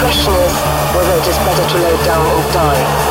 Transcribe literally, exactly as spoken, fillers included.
question is whether it is better to lay it down and die.